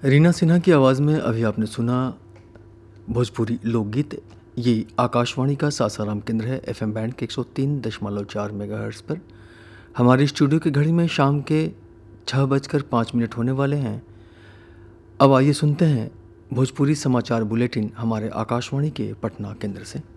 रीना सिन्हा की आवाज़ में अभी आपने सुना भोजपुरी लोकगीत। ये आकाशवाणी का सासाराम केंद्र है, एफएम बैंड के 103.4 मेगाहर्ट्ज़ पर। हमारी स्टूडियो की घड़ी में शाम के 6:05 होने वाले हैं। अब आइए सुनते हैं भोजपुरी समाचार बुलेटिन हमारे आकाशवाणी के पटना केंद्र से।